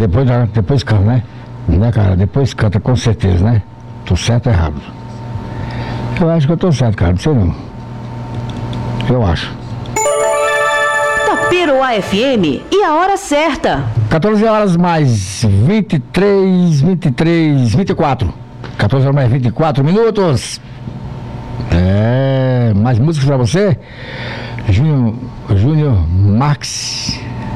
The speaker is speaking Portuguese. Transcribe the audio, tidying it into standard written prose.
Depois canta, né? Né, cara? Depois canta, com certeza, né? Tô certo ou errado? Eu acho que eu tô certo, cara. Não sei não. Eu acho. Taperoá FM e a hora certa. 14 horas mais 24. 14 horas mais 24 minutos. Mais músicas pra você? Júnior Marques.